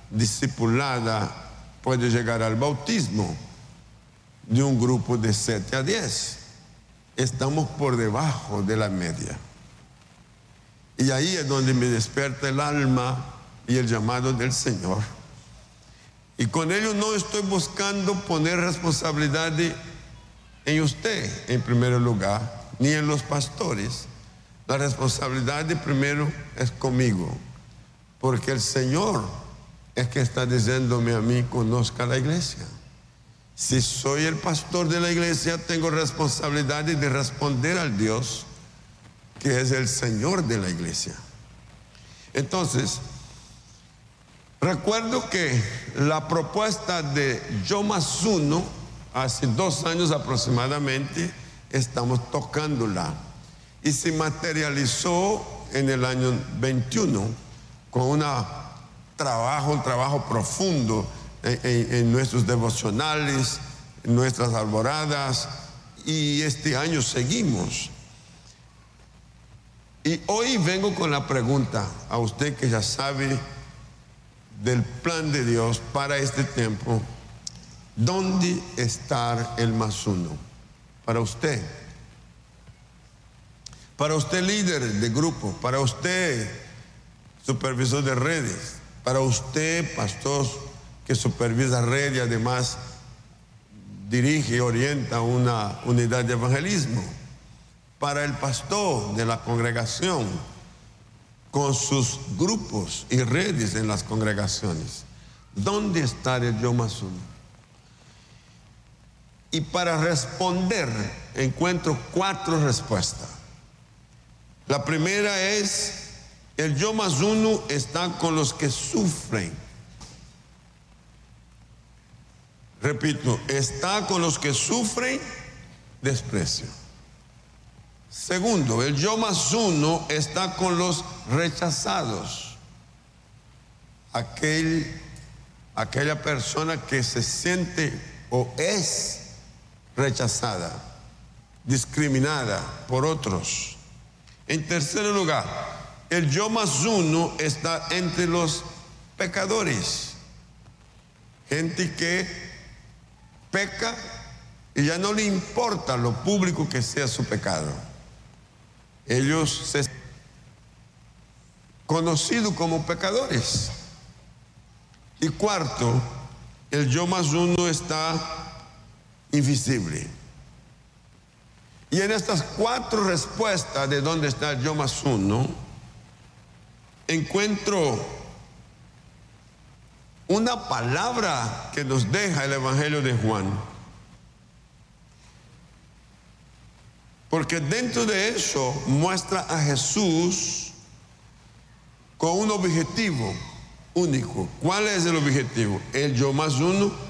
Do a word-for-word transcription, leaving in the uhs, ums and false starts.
discipulada puede llegar al bautismo de un grupo de siete a diez. Estamos por debajo de la media. Y ahí es donde me despierta el alma y el llamado del Señor. Y con ello no estoy buscando poner responsabilidad en usted en primer lugar, ni en los pastores. La responsabilidad de primero es conmigo, porque el Señor es que está diciéndome a mí: conozca la iglesia. Si soy el pastor de la iglesia, tengo responsabilidad de responder al Dios que es el Señor de la iglesia. Entonces, recuerdo que la propuesta de Yo Más Uno, hace dos años aproximadamente, estamos tocándola, y se materializó en el año veintiuno con una trabajo, un trabajo profundo en, en, en nuestros devocionales, en nuestras alboradas, y este año seguimos. Y hoy vengo con la pregunta a usted que ya sabe del plan de Dios para este tiempo: ¿dónde está el más uno? Para usted, para usted líder de grupo, para usted supervisor de redes, para usted pastor que supervisa red y además dirige y orienta una unidad de evangelismo, para el pastor de la congregación con sus grupos y redes en las congregaciones. ¿Dónde está el Yo Más Uno? Y para responder encuentro cuatro respuestas. La primera es: el Yo Más Uno está con los que sufren. Repito, está con los que sufren desprecio. Segundo, el Yo Más Uno está con los rechazados. Aquel, aquella persona que se siente o es rechazada, discriminada por otros. En tercer lugar, el Yo Más Uno está entre los pecadores. Gente que peca y ya no le importa lo público que sea su pecado. Ellos se conocidos como pecadores. Y cuarto, el Yo Más Uno está invisible. Y en estas cuatro respuestas de dónde está el Yo Más Uno, encuentro una palabra que nos deja el Evangelio de Juan. Porque dentro de eso muestra a Jesús con un objetivo único. ¿Cuál es el objetivo? El Yo Más Uno